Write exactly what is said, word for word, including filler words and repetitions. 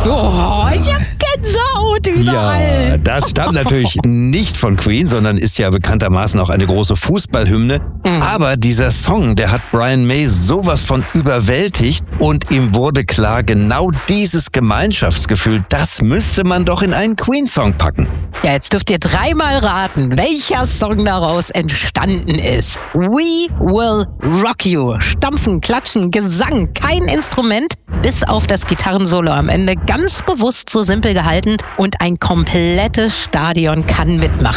Oh, ich hab Gänsehaut überall. Ja, das stammt natürlich nicht von Queen, sondern ist ja bekanntermaßen auch eine große Fußballhymne. Mhm. Aber dieser Song, der hat Brian May sowas von überwältigt und ihm wurde klar, genau dieses Gemeinschaftsgefühl, das müsste man doch in einen Queen-Song packen. Ja, jetzt dürft ihr dreimal raten, welcher Song daraus entstanden ist. We Will Rock You. Stampfen, Klatschen, Gesang, kein Instrument, bis auf das Gitarrensolo am Ende ganz bewusst so simpel gehalten und ein komplettes Stadion kann mitmachen.